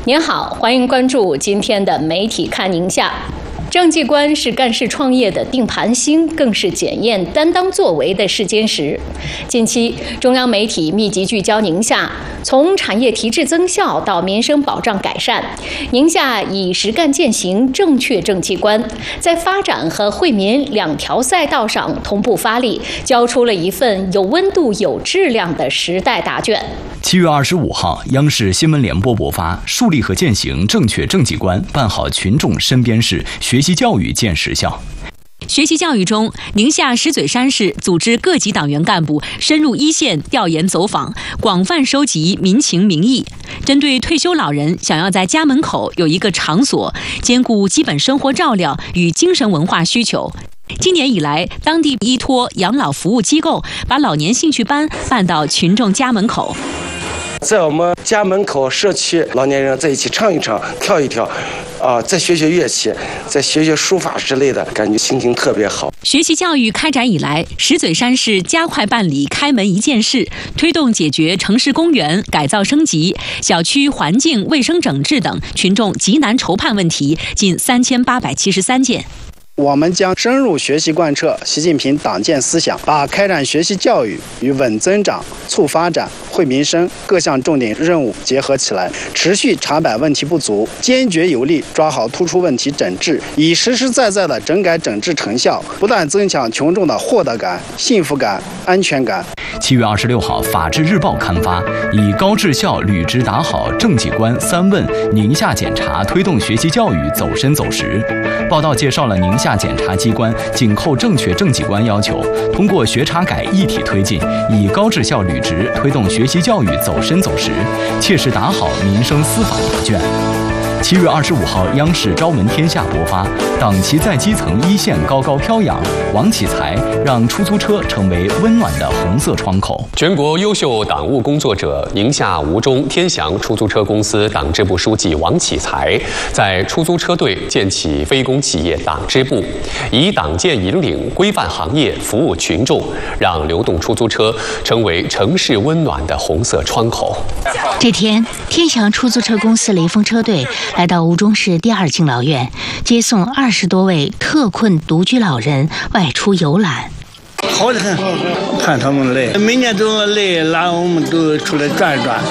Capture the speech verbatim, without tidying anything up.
您好，欢迎关注今天的媒体看宁夏。政绩观是干事创业的定盘星，更是检验担当作为的试金石。近期，中央媒体密集聚焦宁夏，从产业提质增效到民生保障改善，宁夏以实干践行正确政绩观，在发展和惠民两条赛道上同步发力，交出了一份有温度、有质量的时代答卷。 七月二十五号，央视新闻联播播发树立和践行正确政绩观，办好群众身边事，学习教育见实效。 学习教育中，宁夏石嘴山市组织各级党员干部深入一线调研走访，广泛收集民情民意。针对退休老人想要在家门口有一个场所，兼顾基本生活照料与精神文化需求，今年以来，当地依托养老服务机构，把老年兴趣班办到群众家门口。 在我们家门口社区，老年人在一起唱一唱、跳一跳，啊、呃，再学学乐器，再学学书法之类的，感觉心情特别好。 学习教育开展以来，石嘴山市加快办理开门一件事，推动解决城市公园改造升级、小区环境卫生整治等群众急难愁盼问题近三千八百七十三件。 我们将深入学习贯彻习近平党建思想，把开展学习教育与稳增长、促发展、惠民生各项重点任务结合起来，持续查摆问题不足，坚决有力抓好突出问题整治，以实实在在的整改整治成效，不断增强群众的获得感、幸福感、安全感。 七月二十六号，《法制日报》刊发以高质效履职打好政绩观三问宁夏检查推动学习教育走深走实。报道介绍了宁夏检察机关紧扣正确政绩观要求，通过学查改一体推进，以高质效履职推动学习教育走深走实，切实打好民生司法答卷。七月二十五号，央视《朝闻天下》播发党旗在基层一线高高飘扬，王启才让出租车成为温暖的红色窗口。 全国优秀党务工作者、宁夏吴忠天祥出租车公司党支部书记王启才在出租车队建起非公企业党支部，以党建引领规范行业，服务群众，让流动出租车成为城市温暖的红色窗口。 这天，天祥出租车公司雷锋车队来到吴忠市第二敬老院，接送二十多位特困独居老人外出游览。 好得很，看他们累，每年都累，拉我们都出来转转。